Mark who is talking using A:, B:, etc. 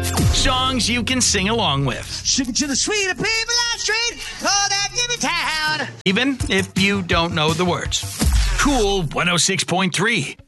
A: Songs you can sing along with.
B: Ship it to the sweet people on street. Oh, that give me town.
A: Even if you don't know the words. Cool 106.3.